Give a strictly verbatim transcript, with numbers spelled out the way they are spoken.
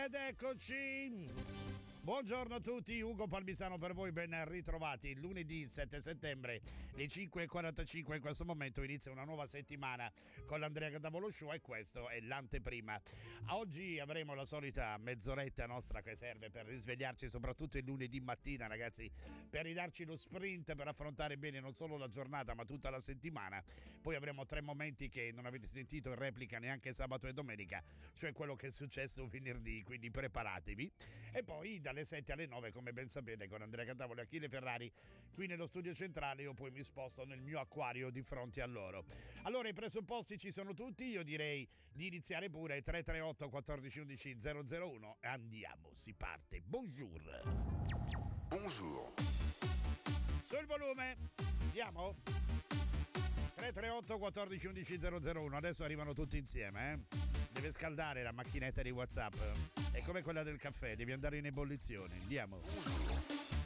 Ed eccoci! Buongiorno a tutti, Ugo Palmisano per voi, ben ritrovati. Lunedì sette settembre, le cinque e quarantacinque, in questo momento inizia una nuova settimana con l'Andrea Cadavolo Show e questo è l'anteprima. Oggi avremo la solita mezz'oretta nostra che serve per risvegliarci, soprattutto il lunedì mattina, ragazzi, per ridarci lo sprint, per affrontare bene non solo la giornata ma tutta la settimana. Poi avremo tre momenti che non avete sentito in replica neanche sabato e domenica, cioè quello che è successo venerdì, quindi preparatevi. E poi dalle sette alle nove, come ben sapete, con Andrea Cantavolo e Achille Ferrari qui nello studio centrale. Io poi mi sposto nel mio acquario di fronte a loro. Allora, i presupposti ci sono tutti, io direi di iniziare pure. Tre tre otto quattordici undici zero zero uno. Andiamo, si parte. Bonjour. Bonjour. Sul volume, andiamo. Tre tre otto quattordici undici zero zero uno. Adesso arrivano tutti insieme, eh? Deve scaldare la macchinetta di WhatsApp. È come quella del caffè, devi andare in ebollizione. Andiamo.